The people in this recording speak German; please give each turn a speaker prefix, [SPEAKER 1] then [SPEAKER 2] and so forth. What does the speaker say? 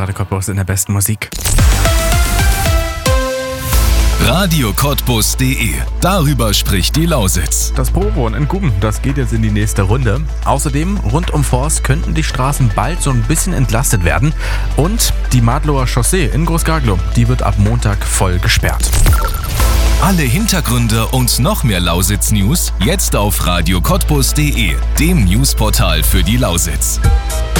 [SPEAKER 1] Radio Cottbus in der besten Musik.
[SPEAKER 2] radiocottbus.de. Darüber spricht die Lausitz.
[SPEAKER 1] Das Probewohnen in Guben, das geht jetzt in die nächste Runde. Außerdem, rund um Forst könnten die Straßen bald so ein bisschen entlastet werden. Und die Madlower Chaussee in Großgaglow, die wird ab Montag voll gesperrt.
[SPEAKER 2] Alle Hintergründe und noch mehr Lausitz-News jetzt auf radiocottbus.de, dem Newsportal für die Lausitz.